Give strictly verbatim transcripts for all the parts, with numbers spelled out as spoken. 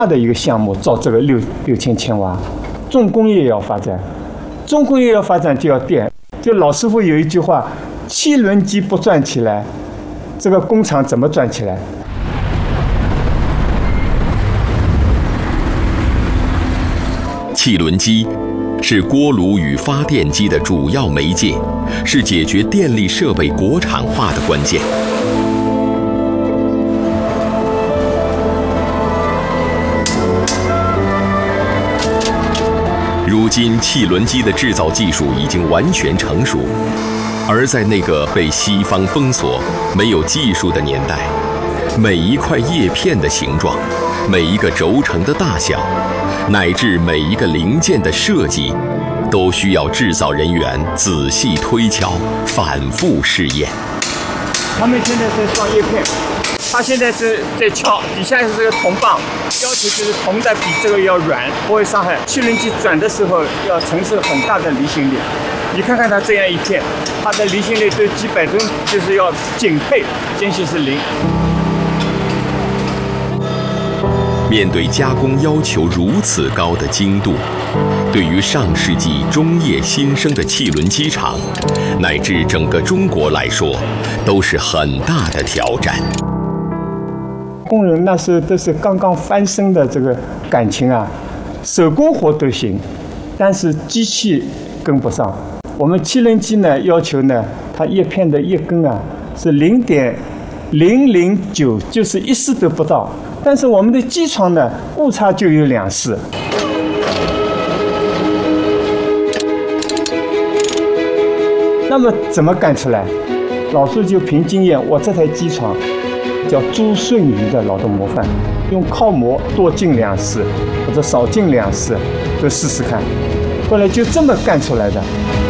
大的一个项目，造这个六六千千瓦。重工业要发展，重工业要发展就要电。就老师傅有一句话：汽轮机不转起来，这个工厂怎么转起来？ 汽轮机是锅炉与发电机的主要媒介，是解决电力设备国产化的关键。如今，汽轮机的制造技术已经完全成熟，而在那个被西方封锁、没有技术的年代，每一块叶片的形状，每一个轴承的大小，乃至每一个零件的设计，都需要制造人员仔细推敲、反复试验。 他们现在在装叶片，他现在是在敲，底下是这个铜棒，要求就是铜的比这个要软，不会伤害。汽轮机转的时候要承受很大的离心力，你看看它这样一片，它的离心力对几百吨就是要紧配，间隙是零。 面对加工要求如此高的精度，对于上世纪中叶新生的汽轮机厂，乃至整个中国来说，都是很大的挑战。 工人那时候都是刚刚翻身的这个感情啊，手工活都行，但是机器跟不上。我们汽轮机呢，要求呢，它叶片的叶根啊是零点零零九，就是一丝都不到。但是我们的机床呢，误差就有两丝。那么怎么干出来？老师就凭经验，我这台机床叫朱顺宇的劳动模范，用靠模多进两丝或者少进两丝，都试试看。后来就这么干出来的。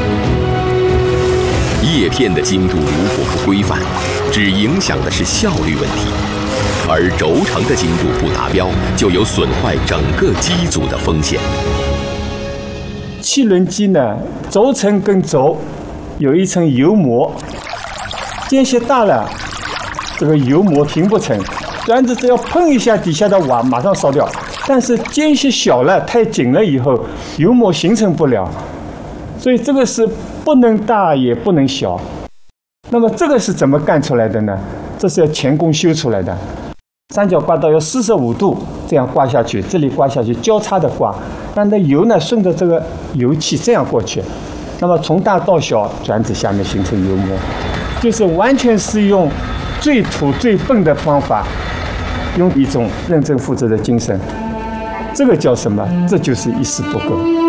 叶片的精度如果不规范，只影响的是效率问题。而轴承的精度不达标，就有损坏整个机组的风险。 汽轮机呢，轴承跟轴有一层油膜，间隙大了，这个油膜停不成，转子只要碰一下底下的瓦，马上烧掉。但是间隙小了，太紧了以后，油膜形成不了，所以这个是不能大也不能小。那么这个是怎么干出来的呢？这是要钳工修出来的。三角刮刀要四十五度这样刮下去，这里刮下去交叉的刮，让那油呢顺着这个油气这样过去，那么从大到小转子下面形成油膜，就是完全是用最土最笨的方法，用一种认真负责的精神。这个叫什么？这就是一丝不苟。